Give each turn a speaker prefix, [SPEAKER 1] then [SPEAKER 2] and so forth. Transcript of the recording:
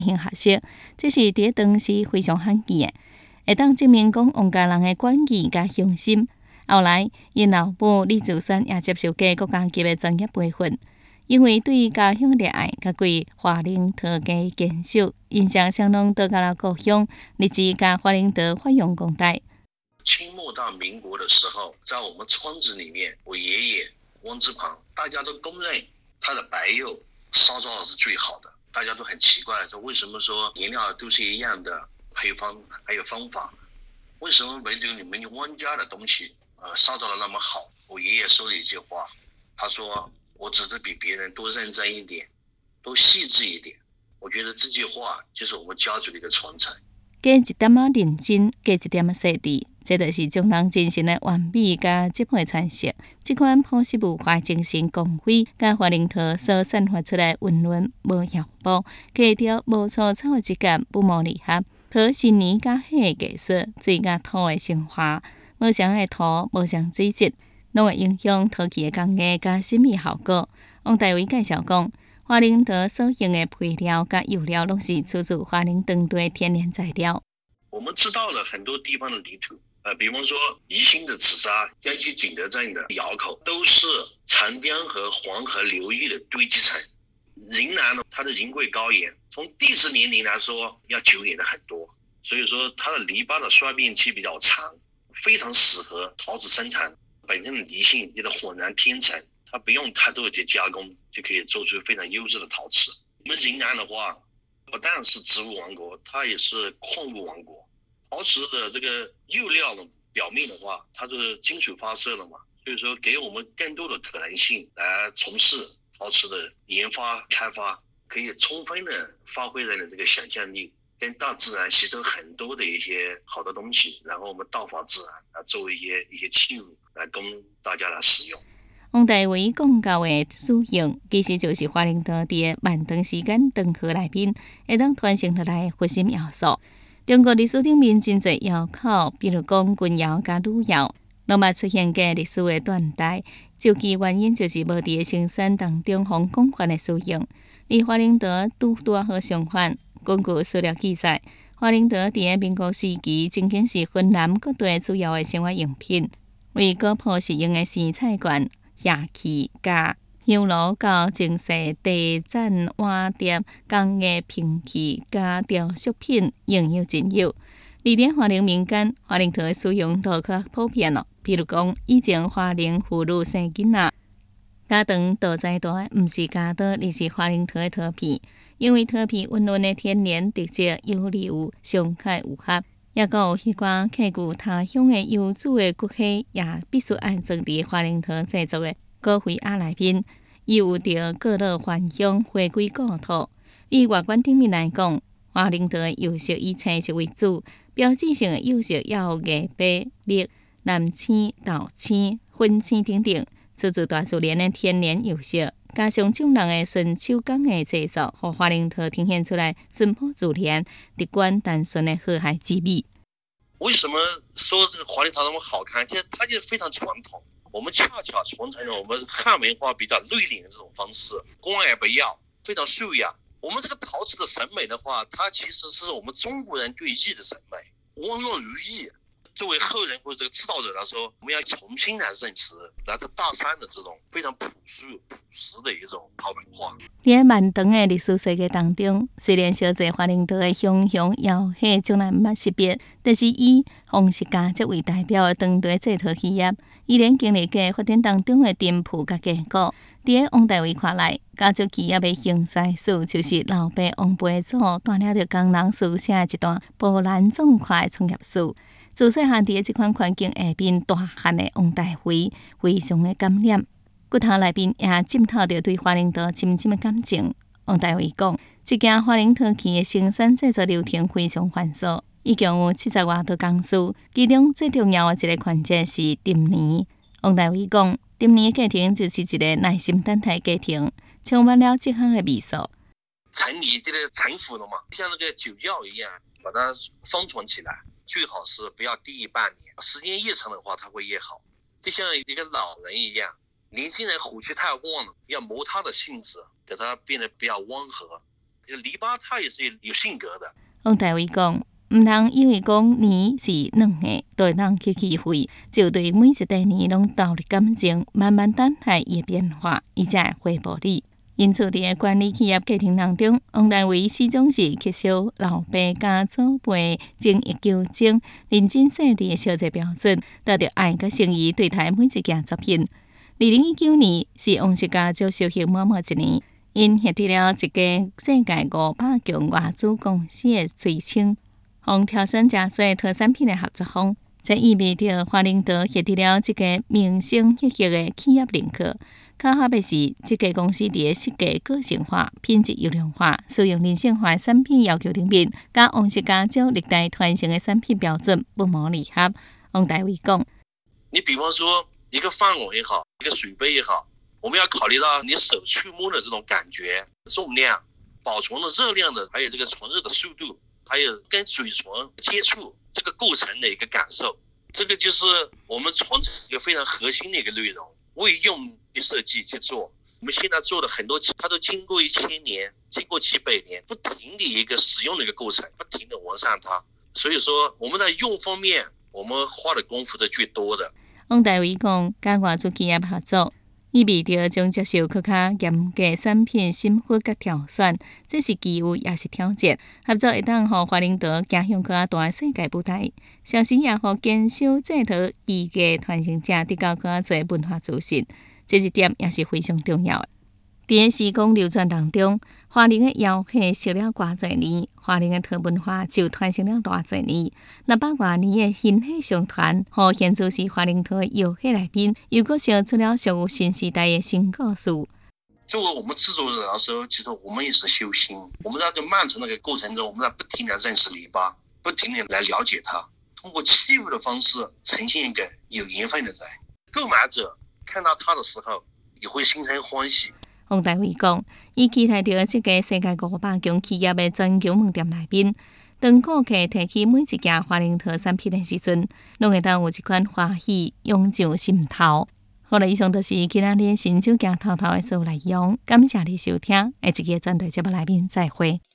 [SPEAKER 1] 型学习，这是伫当时非常罕见的，会当证明讲王家人的管义甲雄心。后来，因老母李自选也接受过国家级的专业培训，因为对家乡热爱，甲对花莲陶家坚守，印象相当倒甲了故乡，立志甲花莲陶发扬光大。
[SPEAKER 2] 清末到民国的时候，在我们村子里面，我爷爷汪志庞，大家都公认他的白釉烧造的是最好的。大家都很奇怪，说为什么说颜料都是一样的配方还有方法，为什么唯独你们汪家的东西烧造的那么好？我爷爷说了一句话，他说我只是比别人多认真一点，多细致一点。我觉得这句话就是我们家族的一个传承。
[SPEAKER 1] 加一点仔认真，加一点仔细致，这就是将人精神的完美甲积极传承。这款朴实无华精神光辉，甲花莲陶所散发出来温润无压迫、格调无粗糙的质感不谋而合。陶是泥甲火的技术，水甲土的升华，无相的土，无相水质，拢会影响陶器的工艺甲审美效果。王大伟介绍讲，花莲陶所用的配料甲釉料，拢是出自花莲当地天然材料。
[SPEAKER 2] 我们知道了很多地方的泥土，比方说宜兴的紫砂、江西景德镇的窑口，都是长江和黄河流域的堆积层。云南呢，它的云贵高原，从地质年龄来说要久远的很多，所以说它的泥巴的衰变期比较长，非常适合陶瓷生产。本身的泥性也的浑然天成，它不用太多的加工就可以做出非常优质的陶瓷。我们云南的话，不但是植物王国，它也是矿物王国。陶瓷的这个釉料呢，表面的话，它是金属发射的嘛，所以说给我们更多的可能性来从事陶瓷的研发开发，可以充分的发挥人的这个想象力，跟大自然吸收很多的一些好的东西，然后我们道法自然来作为一些器物来供大家来使用。
[SPEAKER 1] 王大伟讲到的使用，其实就是花莲陶伫漫长时间长河内面，会当传承下来的核心要素。中国历史顶面真侪窑口，比如讲钧窑甲汝窑，拢嘛出现过历史的断代。究其原因，就是无伫生产当中方广泛的使用。而花莲陶拄好相反。根据史料记载，花莲陶伫民国时期曾经是云南各地主要的生活用品，为果铺使用的生菜罐、瓦器甲香炉到精细地毡碗碟、工艺瓶器甲雕塑品应有尽有。而伫花莲民间，花莲陶的使用都较普遍咯。譬如讲，以前花莲妇女生囡仔，家长倒栽大的毋是家刀，而是花莲陶的陶片，因为陶片温润的天然特质有利有上开有合，也阁有迄款刻骨他乡的游子的骨气，也必须安装伫花莲陶制作的高灰盒内面，伊有着各乐还乡、回归故土。以外观顶面来讲，花莲陶的釉色以青色为主，标志性的釉色也有nghệ白、绿、蓝青、豆青、粉青等等，出自大自然的天然釉色，加上众人的纯手工的制作，互花莲陶呈现出来淳朴自然、直观单纯的和谐之美。
[SPEAKER 2] 为什么说这个花莲陶那么好看？其实它就是非常传统。我们恰恰传承了我们汉文化比较内敛的这种方式，光而不耀，非常秀雅。我们这个陶瓷的审美的话，它其实是我们中国人对艺的审美，温润如玉。作为后人或者这个指导者来说，我们要重新来认识来自大山的这种非常朴实的一种陶文化。
[SPEAKER 1] 在漫长的历史世界当中，虽然小侪花莲陶的雄雄耀火从来毋捌识别，但是以黄石家作为代表的当地制陶企业，依然经历过发展当中的颠覆甲艰苦。伫王大伟看来，家族企业的兴衰史，就是老爸王培祖带领着工人书写一段波澜壮阔的创业史。自细汉伫这款环境下面大汉的王大伟，非常的感染，骨头内面也浸透着对花莲陶深深的感情。王大伟讲，这件花莲陶器的生产制作流程非常繁琐，一共有70多道工序，其中最重要的一个环节是沉泥。王大伟讲，沉泥的过程就是一个耐心等待的过程，充满了这项的味素。
[SPEAKER 2] 陈泥这个陈腐了嘛，像那个酒药一样，把它封存起来。最好是不要低于半年，时间越长的话，它会越好。就像一个老人一样，年轻人火气太旺了，要磨他的性子，给他变得比较温和。 篱笆它也是有性格的。
[SPEAKER 1] 王大伟讲，毋通因为讲年是软的，就会当去气愤，就对每一个年拢投入感情，慢慢等待伊的变化，伊才会回报你。因此，伫管理企业过程当中，王大伟始终是缺少老爸甲祖辈精益求精、认真细致的小节标准，达到爱甲诚意对待每一件作品。2019年是王世家就寿幸满1年。因获得了一家世界500强外资公司的推荐，互挑选真侪特产品的合作方，这意味着华灵德获得了一个名声赫赫的企业认可。较合的是，这家公司伫设计个性化、品质优良化、使用人性化的产品要求顶面，甲王世家就历代传承的产品标准不谋而合。王大伟讲：，
[SPEAKER 2] 你比方说一个饭碗也好，一个水杯也好。我们要考虑到你手触摸的这种感觉、重量、保存的热量的，还有这个传热的速度，还有跟嘴唇接触这个过程的一个感受，这个就是我们传承一个非常核心的一个内容。为用设计去做，我们现在做的很多，它都经过1000年、经过几百年，不停的一个使用的一个过程，不停的完善它。所以说，我们在用方面，我们花的功夫是最多的。
[SPEAKER 1] 王大伟讲，甲外资企业合作。意味着将接受更加严格产品审核甲挑选，这是机会也是挑战。合作会当互华灵德走向更加大的世界舞台，同时也互坚守制图艺艺传承者得到更加侪文化资讯，这一点也是非常重要的。伫个时光流转当中，华灵的摇客烧了偌侪年，华灵的陶文化就传承了偌侪年。600多年的薪火相传，互现在是华灵陶的摇客内面，又搁烧出了属于新时代的新故事。
[SPEAKER 2] 作为我们制作人来说，其实我们也是修心。我们在这漫长的过程中，我们在不停地认识篱笆，不停地来了解它，通过器物的方式呈现一个有缘分的人。购买者看到它的时候，也会心生欢喜。
[SPEAKER 1] 王大伟讲，伊期待着这个世界500强企业的全球门店内面，当顾客提起每一件华灵陶产品的时阵，拢会当有一款欢喜涌上心头。好了，以上就是今仔日新手行透透的所有内容，感谢你收听，下一个专题节目内面再会。